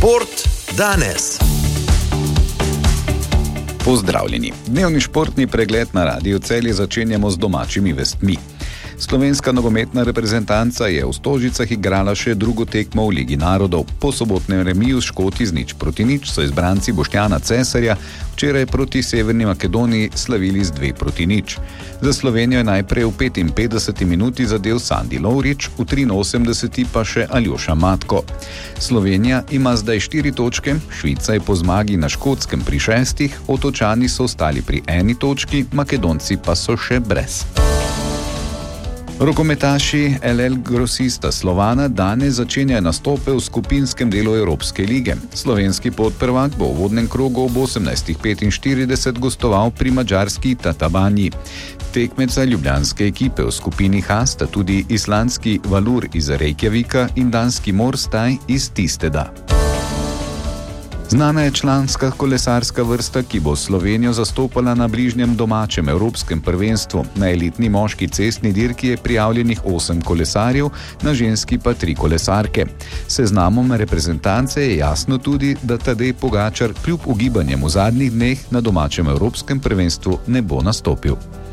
Šport danes. Pozdravljeni. Dnevni športni pregled na Radiu Celje začenjamo z domačimi vestmi. Slovenska nogometna reprezentanca je v Stožicah igrala še drugo tekmo v Ligi narodov. Po sobotnem remiju s Škoti z 0-0 so izbranci Boštjana Cesarja včeraj proti Severni Makedoniji slavili z 2-0. Za Slovenijo je najprej v 55. minuti zadel Sandi Lovrič, v 83. pa še Aljoša Matko. Slovenija ima zdaj 4 točke, Švica je po zmagi na Škotskem pri 6, Otočani so ostali pri 1 točki, Makedonci pa so še brez. Rokometaši LL Grosista Slovana danes začenjajo nastope v skupinskem delu Evropske lige. Slovenski podprvak bo v uvodnem krogu ob 18:45 gostoval pri madžarski Tatabani. Tekmeca ljubljanske ekipe v skupini H sta tudi islandski Valur iz Reykjavika in danski Morstaj iz Tisteda. Znana je članska kolesarska vrsta, ki bo Slovenijo zastopala na bližnjem domačem evropskem prvenstvu. Na elitni moški cestni dirki je prijavljenih 8 kolesarjev, na ženski pa 3 kolesarke. Seznamom reprezentance je jasno tudi, da Tadej Pogačar kljub ugibanjem v zadnjih dneh na domačem evropskem prvenstvu ne bo nastopil.